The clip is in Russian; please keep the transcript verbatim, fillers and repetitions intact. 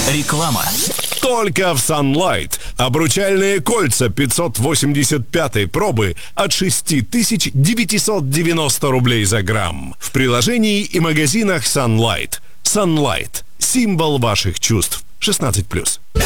Реклама. Только в Sunlight. Обручальные кольца пятьсот восемьдесят пятой пробы от шесть тысяч девятьсот девяносто рублей за грамм. В приложении и магазинах Sunlight. Sunlight. Символ ваших чувств. шестнадцать плюс.